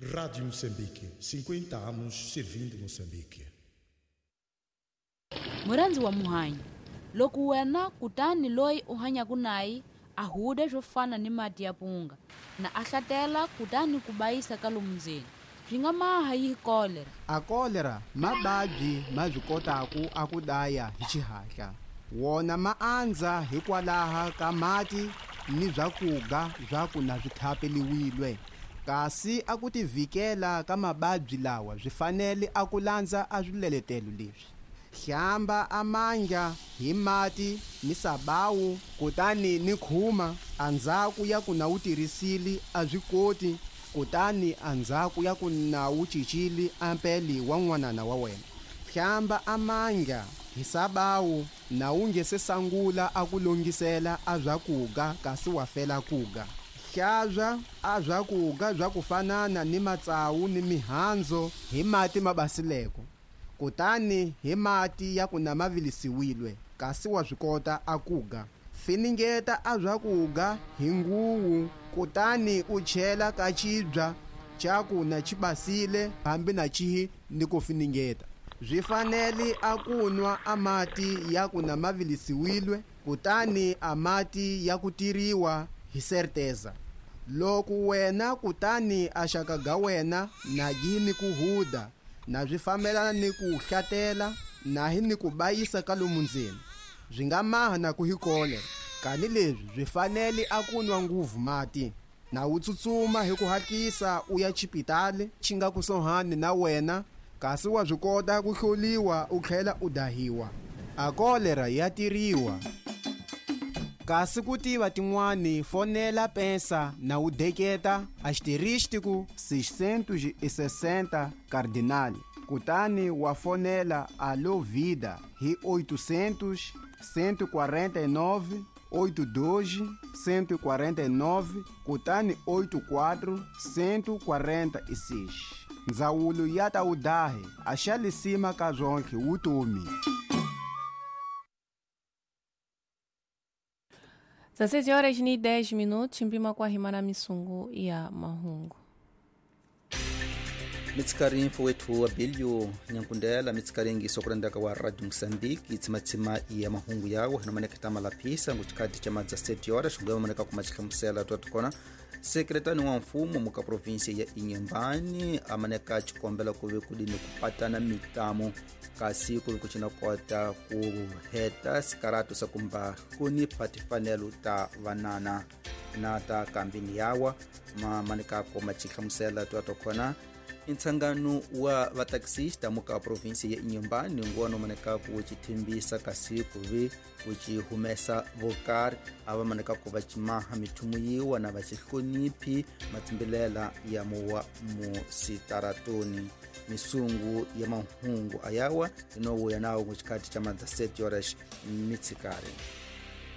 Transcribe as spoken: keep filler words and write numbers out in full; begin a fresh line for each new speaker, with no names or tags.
Rádio Moçambique, cinquenta anos servindo Moçambique.
Muranzi wa muhanyi loku wena kutani loi uhanya kunai ahude jofana ni mati ya punga na ahlatela kutani kubaisa kalumuzeni zvingamaha yi kolera
a kolera mababyi ma byi kotaku akudaya hi xihatla wona maandza hikwalaha ka mati ni byakuga byaku na byi thapeliwilwe kasi aku tivikela ka mababyi lawa byi fanele aku landza a swileletelo leswi hlamba amanja hi mati ni sabawu kutani ni khuma andzhaku ya ku na wu tirhisili a byi koti kutani andzhaku ya ku na wu cicili ampeli wa n'wanana wa wena hlamba amanja hi sabawu na wu nge se sangula a ku longisela a byakuga kasi wa fela kuga hlabya a byakuga bya ku fanana ni matsawu ni mihandzu hi mati ma basileko kutani hi mati ya ku na mavilisiwilwe kasi wa swi kota a kuga finingeta a byakuga hi nguwu kutani u chela ka cibya caku na ci basile hambi na cihi ni ku finingeta byi fanele a kunwa a mati ya ku na mavilisiwilwe kutani a mati ya ku tiriwa hi serteza loko wena kutani a xaka ga wena na yini ku huda na byi fambelana ni ku hlatela na hi ni ku bayisa ka lomu ndzeni byi nga maha na ku hi kolera kani lebyi byi fanele a kunwa nguvu mati na wu tsutsuma hi ku hatlisa u ya chipitale xi nga kusuhani na wena kasi wa byi kota ku hloliwa u tlhela u dahiwa a kolera ya tiriwa kasi ku tiva tin'wani fonela pensa na wu deketa asterístico seiscentos e sessenta cardinal kutani wa fonela Alô Vida hi oitocentos, cento e quarenta e nove, oitenta e dois, cento e quarenta e nove kutani oitenta e quatro, cento e quarenta e seis ndzawulo ya ta wu dahe a xalisima ka zonke vutomi.
dezesseis horas ni dez minutos mpima kwa himana misungu ya mahungu
mitsikari wetu wa bilyu nyankundela mitsikari sokurandaka wa Radio Moçambique tsimatsima ya mahungu yawo hinamaneka tamalapisa nguchikati cha madza sete horas shungwe maneka kumachikamusela tuatukona sekretari wa mfumo muka provinsia ya Inhambane amaneka chikombela kuve kudini kupatana mitamo kasi kuve kuchina kota kuheta sikaratu sa kumba kuni patifanelu ta vanana na ta kambini yawa ma maneka kumachikamusela tuatukona intsangano wa vataxista muka provinsia ya Inhambane ngwana maneka kuchitimbisa kasi kuve kuchihumesa vokar ava maneka kuvachimaha mithumu yiwa na vachihonipi matsimbilela ya muwa musitaratoni misungu ya mahungu ayawa inowo yanawo kuchikati cha madza sete horas mitsikari